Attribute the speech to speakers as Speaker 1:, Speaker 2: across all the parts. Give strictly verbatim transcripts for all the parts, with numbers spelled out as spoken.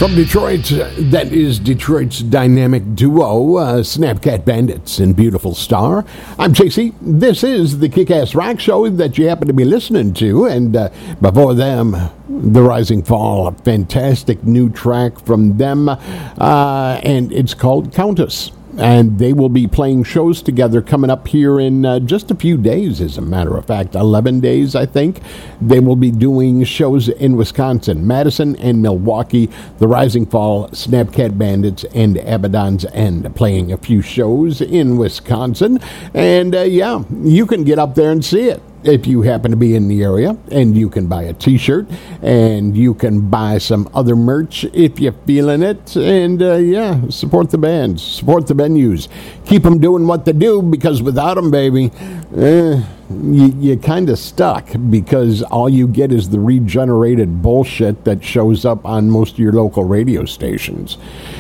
Speaker 1: From Detroit, that is Detroit's dynamic duo, uh, Snapcat Bandits and Beautiful Star. I'm J C. This is the Kick-Ass Rock Show that you happen to be listening to. And uh, before them, The Rising Fall, a fantastic new track from them. Uh, and it's called Countess. And they will be playing shows together coming up here in uh, just a few days, as a matter of fact. eleven days, I think. They will be doing shows in Wisconsin, Madison, and Milwaukee. The Rising Fall, Snapcat Bandits, and Abaddon's End playing a few shows in Wisconsin. And, uh, yeah, you can get up there and see it if you happen to be in the area, and you can buy a t-shirt, and you can buy some other merch if you're feeling it, and uh, yeah, support the bands, support the venues, keep them doing what they do, because without them, baby, eh, you, you're kind of stuck, because all you get is the regenerated bullshit that shows up on most of your local radio stations.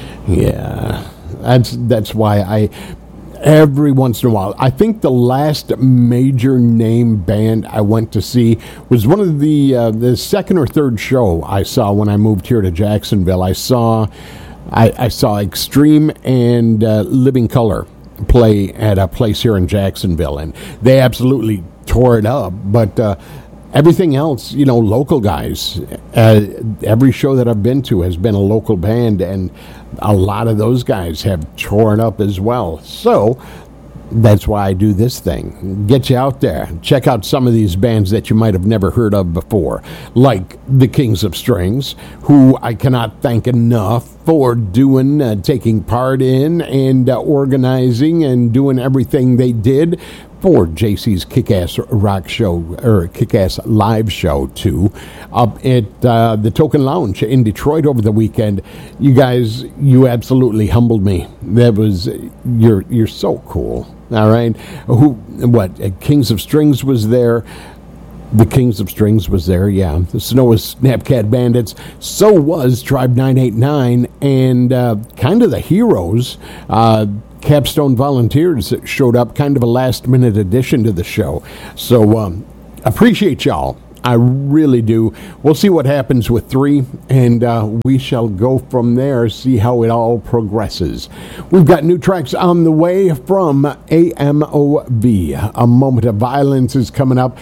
Speaker 1: Yeah, that's that's why I... Every once in a while. I think the last major name band I went to see was one of the uh, the second or third show I saw when I moved here to Jacksonville. I saw I, I saw Extreme and uh, Living Color play at a place here in Jacksonville, and they absolutely tore it up. But uh, everything else, you know, local guys. Uh, every show that I've been to has been a local band, and a lot of those guys have torn up as well. So that's why I do this thing. Get you out there. Check out some of these bands that you might have never heard of before, like the Kings of Strings, who I cannot thank enough for doing, uh, taking part in, and uh, organizing and doing everything they did for J C's Kick-Ass Rock Show, or Kick-Ass Live Show, too, up at uh, the Token Lounge in Detroit over the weekend. You guys, you absolutely humbled me. That was, you're you're so cool, all right? Who, what, uh, Kings of Strings was there. The Kings of Strings was there, yeah. So was Snapcat Bandits. So was Tribe nine eight nine, and uh, kind of the heroes, uh, Capstone Volunteers showed up, kind of a last-minute addition to the show. So, um, appreciate y'all. I really do. We'll see what happens with three, and uh, we shall go from there, see how it all progresses. We've got new tracks on the way from A M O V. A Moment of Violence is coming up.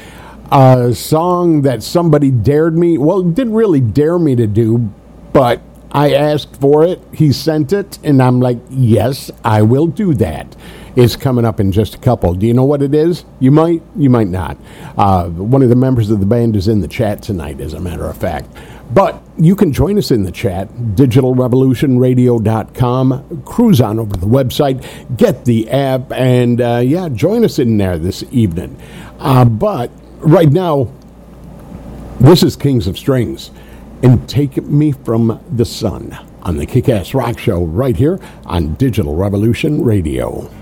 Speaker 1: A song that somebody dared me, well, didn't really dare me to do, but I asked for it, he sent it, and I'm like, yes, I will do that. It's coming up in just a couple. Do you know what it is? You might, you might not. Uh, one of the members of the band is in the chat tonight, as a matter of fact. But you can join us in the chat, digital revolution radio dot com. Cruise on over to the website, get the app, and, uh, yeah, join us in there this evening. Uh, but right now, this is Kings of Strings, and Take Me From the Sun on the Kick-Ass Rock Show right here on Digital Revolution Radio.